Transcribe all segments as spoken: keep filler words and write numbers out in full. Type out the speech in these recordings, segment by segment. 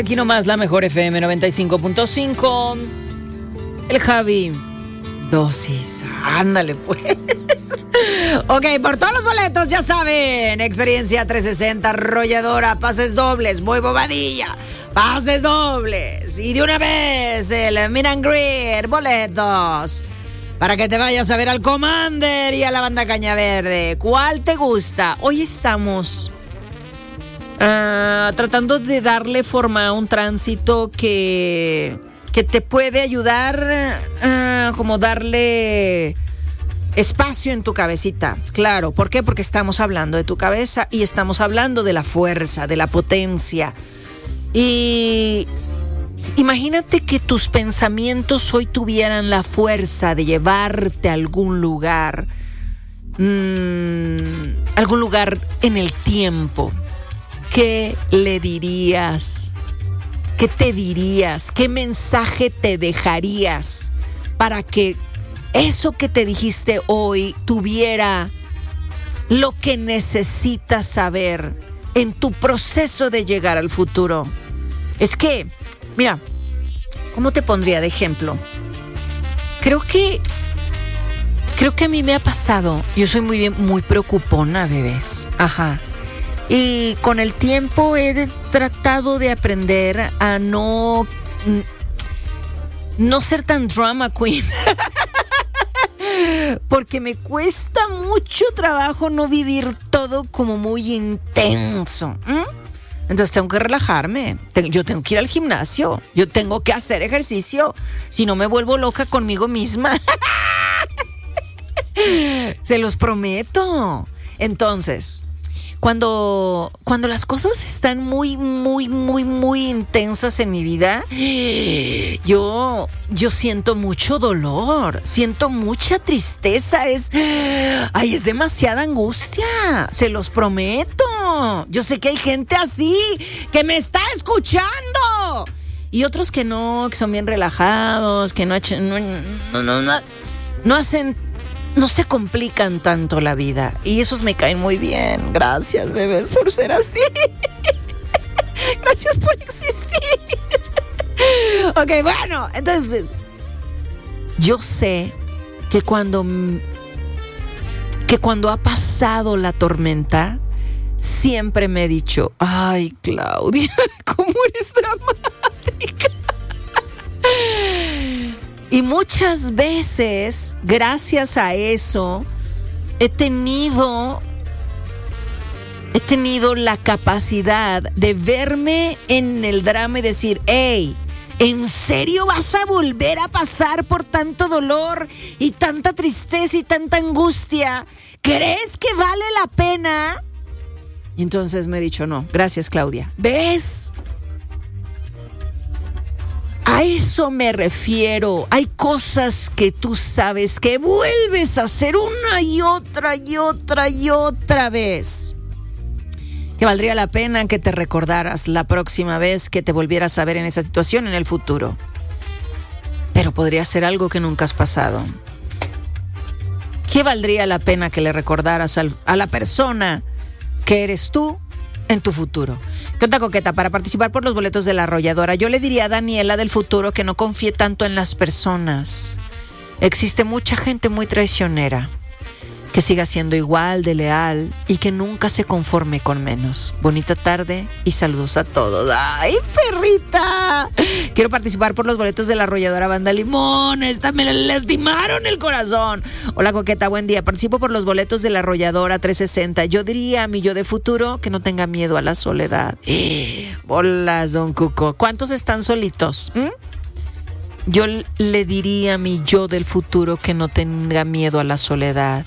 aquí nomás la mejor F M noventa y cinco punto cinco. El Javi. Dosis. Ándale, pues. Ok, por todos los boletos, ya saben. Experiencia trescientos sesenta, arrolladora, pases dobles, muy bobadilla, pases dobles. Y de una vez, el Meet and Greet, boletos. Para que te vayas a ver al Commander y a la banda Caña Verde. ¿Cuál te gusta? Hoy estamos uh, tratando de darle forma a un tránsito que, que te puede ayudar, uh, como darle espacio en tu cabecita. Claro, ¿por qué? Porque estamos hablando de tu cabeza y estamos hablando de la fuerza, de la potencia. Y imagínate que tus pensamientos hoy tuvieran la fuerza de llevarte a algún lugar, mmm, algún lugar en el tiempo. ¿Qué le dirías? ¿Qué te dirías? ¿Qué mensaje te dejarías para que eso que te dijiste hoy tuviera lo que necesitas saber en tu proceso de llegar al futuro? Es que, mira, ¿cómo te pondría de ejemplo? Creo que, creo que a mí me ha pasado. Yo soy muy bien, muy preocupona, bebés. Ajá. Y con el tiempo he tratado de aprender a no, no ser tan drama queen. Porque me cuesta mucho trabajo no vivir todo como muy intenso. ¿Mm? Entonces tengo que relajarme. Yo tengo que ir al gimnasio. Yo tengo que hacer ejercicio. Si no me vuelvo loca conmigo misma. Se los prometo. Entonces, cuando, cuando las cosas están muy, muy, muy, muy intensas en mi vida, yo, yo siento mucho dolor, siento mucha tristeza. Es, ay, es demasiada angustia. Se los prometo. Yo sé que hay gente así que me está escuchando. Y otros que no, que son bien relajados, que no, no, no, no, no, no hacen, no se complican tanto la vida. Y esos me caen muy bien. Gracias, bebés, por ser así. Gracias por existir. Ok, bueno, entonces, yo sé que cuando, que cuando ha pasado la tormenta, siempre me he dicho, ay, Claudia, ¿cómo eres dramática? Y muchas veces, gracias a eso, he tenido, he tenido la capacidad de verme en el drama y decir, hey, ¿en serio vas a volver a pasar por tanto dolor y tanta tristeza y tanta angustia? ¿Crees que vale la pena? Y entonces me he dicho, no, gracias, Claudia. ¿Ves? A eso me refiero. Hay cosas que tú sabes que vuelves a hacer una y otra y otra y otra vez, que valdría la pena que te recordaras la próxima vez que te volvieras a ver en esa situación en el futuro. Pero podría ser algo que nunca has pasado. ¿Qué valdría la pena que le recordaras al, a la persona que eres tú en tu futuro? ¿Qué onda, coqueta? Para participar por los boletos de la arrolladora, yo le diría a Daniela del futuro que no confíe tanto en las personas. Existe mucha gente muy traicionera, que siga siendo igual de leal y que nunca se conforme con menos. Bonita tarde y saludos a todos. ¡Ay, perrita! Quiero participar por los boletos de la arrolladora Banda Limón. Esta me lastimaron el corazón. Hola, coqueta, buen día. Participo por los boletos de la arrolladora trescientos sesenta. Yo diría a mi yo de futuro que no tenga miedo a la soledad. Eh, bolas, don Cuco. ¿Cuántos están solitos? ¿Mm? Yo le diría a mi yo del futuro que no tenga miedo a la soledad.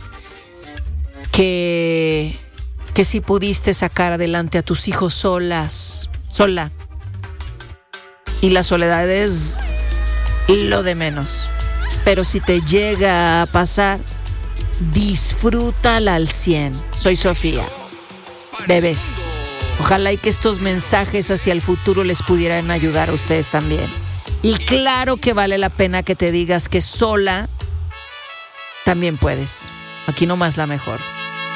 Que, que si pudiste sacar adelante a tus hijos solas, sola. Y la soledad es lo de menos. Pero si te llega a pasar, disfrútala al cien. Soy Sofía. Bebés, ojalá y que estos mensajes hacia el futuro les pudieran ayudar a ustedes también. Y claro que vale la pena que te digas que sola también puedes. Aquí nomás la mejor.